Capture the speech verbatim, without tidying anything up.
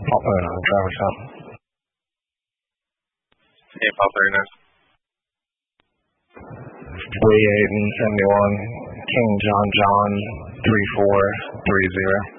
Uh, driver's house. Hey, Paul thirty-nine. Way eight and seventy-one. King John John three four three zero.